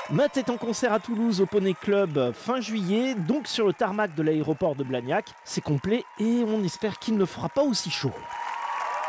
Matt est en concert à Toulouse au Poney Club fin juillet, donc sur le tarmac de l'aéroport de Blagnac. C'est complet et on espère qu'il ne fera pas aussi chaud.